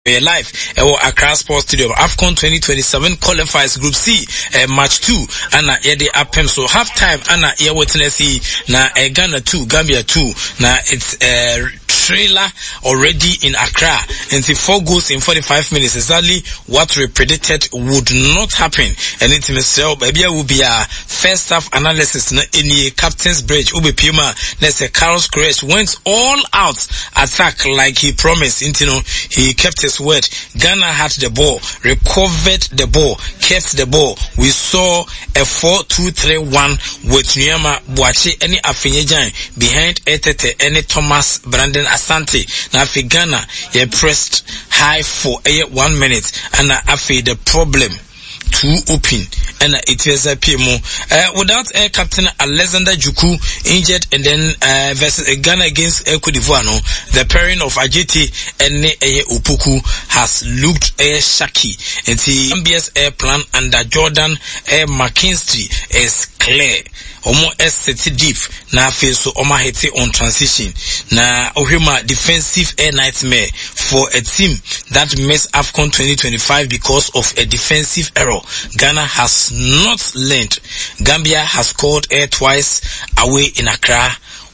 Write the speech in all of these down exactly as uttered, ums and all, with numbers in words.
We are live uh, Accra Sports Stadium. AFCON twenty twenty-seven qualifies Group C, uh, Match two. Anna Yede Apem. So half time, Anna Ye Witnessy na uh, Ghana two, Gambia two. Now it's a uh, trailer already in Accra. And the four goals in forty-five minutes. Exactly what we predicted would not happen. And it myself, maybe will be a first half analysis in the captain's bridge. Ube Puma, let's say Carlos Queiroz went all out attack like he promised. You know, he kept his word. Ghana had the ball, recovered the ball, kept the ball. We saw a four two three one with Nyama Boache, any Afinyejan behind Etete, any Thomas Brandon Asante. Now for Ghana, he pressed high for a one minute, and after the problem too open, and it was a P M O. Uh, without uh, Captain Alexander Juku injured, and then uh, versus uh, Ghana against uh, Cote d'Ivoire, no, the pairing of Ajiti and uh, Upuku has looked uh, shaky. And the M B S air plan under Jordan uh, McKinstry is clear. Omo S deep na feel so Oma hete on transition na ohima defensive air nightmare for a team that missed AFCON twenty twenty-five because of a defensive error. Ghana has not learned. Gambia has scored air twice away in Accra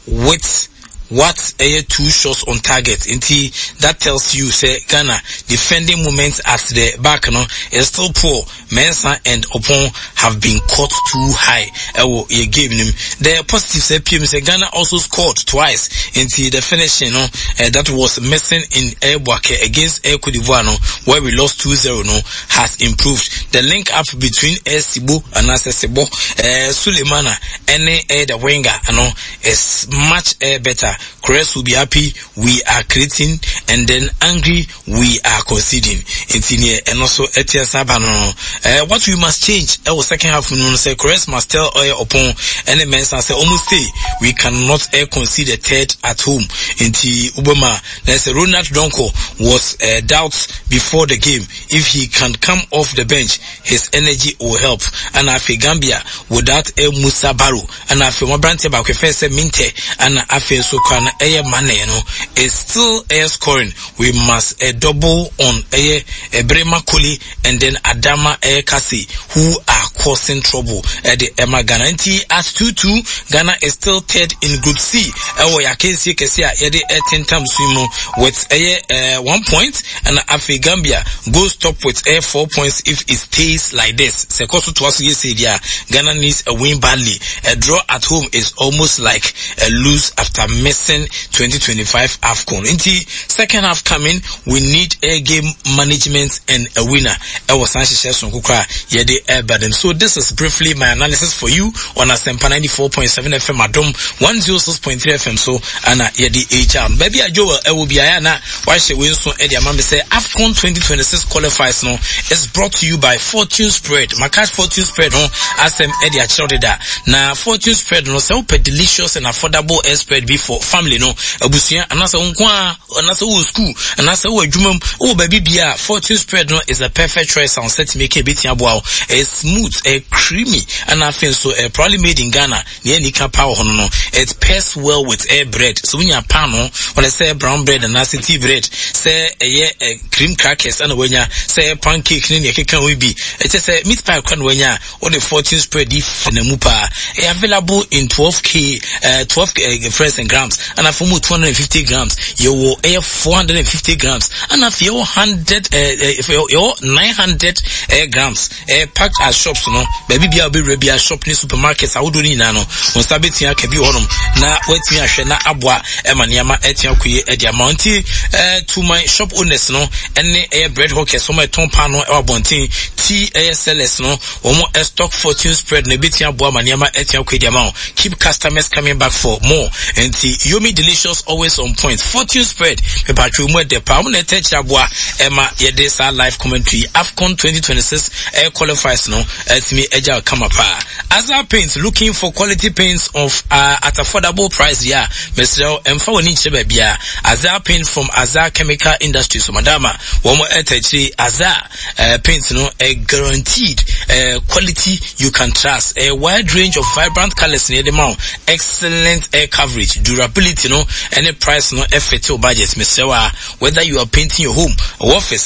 with what uh, two shots on target. Inti that tells you say Ghana defending moments at the back no is still poor. Mensah and Opon have been caught too high. Uh, you gave him the positive say P M say Ghana also scored twice into the finishing no uh, that was missing in Airbuake against Air Cote d'Ivoire no, where we lost two zero no has improved. The link up between Air Sibo and Asesebo uh, Sulemana and uh, the winger no is much uh, better. Queiroz will be happy we are creating, and then angry we are conceding. It's in here, and also Etienne Sabano. Uh, what we must change, our second half, we say Queiroz must tell uh, upon any men say almost say we cannot uh, concede a third at home. Into Obama, there's a Ronald Donko was uh, doubts before the game. If he can come off the bench, his energy will help. And after Gambia without a uh, Musa Baru, and after Mabrante Bakwefe Minte, and after so can a money, you know, is still air scoring. We must a uh, double on a uh, Brema Kuli and then Adama Air Kasi, who are causing trouble at the Emma Ghana. At two two, Ghana is still third in Group C. Ewo ya kesi kesi ya yedi eighteen times swimo with a uh, one point, and after Gambia goes top with a four points if it stays like this. Sekoso twasu yesedia, Ghana needs a win badly. A draw at home is almost like a lose after missing twenty twenty-five AFCON. In the second half coming, we need a game management and a winner. I was so this is briefly my analysis for you on Asempa ninety-four point seven F M Adom one oh six point three F M. So Anna Yedi H R. Baby I Joel I will be Ayana. Why she win so Eddie Amambe say AFCON twenty twenty-six qualifies no is brought to you by Fortune Spread. My cash Fortune Spread no Asem Eddie Achode da. Na Fortune Spread no say open delicious and affordable air spread be for family no. Abusia anasa unkwa anasa u school anasa u adwumam o baby bia Fortune Spread no is a perfect choice on set make a bit yabo. It's smooth, a creamy, and I feel so uh, probably made in Ghana. Near Nika Power no. It pairs well with air bread. So when you pan no, when I say brown bread and nasty tea bread, say a yeah, uh, cream crackers and when you say pancake in your can we be. It is a meat pie can when you or the Fortune Spread if in the mupa available in twelve K, uh, twelve uh, fresh and grams, and I for two hundred fifty grams. You will air four hundred fifty grams, and if you hundred, uh, if you nine hundred uh, grams, uh, packed at shops, no, baby be a be ready at shop in supermarkets. I would do ni nano. On Sabitia can be on na waiting a shena abwa emaniama etian kuye edia mounty uh, to my shop owners no, any air bread hawkers so my ton pano or bonting T A S L S no, or more a stock Fortune Spread nebitia boa maniama etian kuye amount. Keep customers coming back for more. And see Yomi Delicious always on point. Fortune Spread me patru mo de pa mo na techa boa ema yedesa live commentary AFCON twenty twenty-six air qualifiers no. Uh, etimi eja kama pa. Azar Paints, looking for quality paints of uh, at affordable price. Yeah, Mister Emfa woni chebe bia. Azar Paint from Azar Chemical Industries. So madama, womo etechi Azar uh, paints no a guaranteed uh, quality you can trust. A wide range of vibrant colors near the mount. Excellent air coverage, durability no, any price no effect or budget. Mister Whether you are painting your home or office,